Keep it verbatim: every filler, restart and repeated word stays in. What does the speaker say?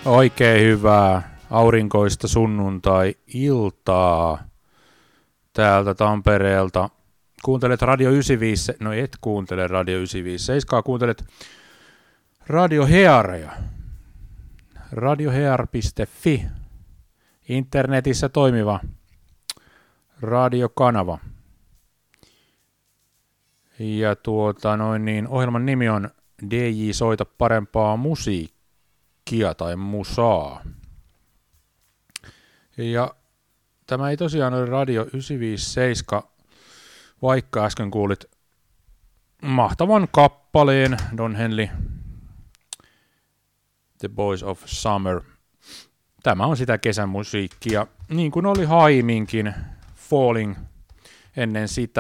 Oikein hyvää aurinkoista sunnuntai-iltaa täältä Tampereelta. Kuuntelet Radio yhdeksänkymmentäviisi, no et kuuntele Radio yhdeksänkymmentäviisi, kuuntelet Radio Hearea. radiohear piste fi, internetissä toimiva radiokanava. Ja tuota noin niin, ohjelman nimi on D J Soita parempaa musiikkia tai musaa. Ja tämä ei tosiaan ole Radio yhdeksänsataaviisikymmentäseitsemän, vaikka äsken kuulit mahtavan kappaleen Don Henley, The Boys of Summer. Tämä on sitä kesämusiikkia, niin kuin oli Haiminkin Falling ennen sitä.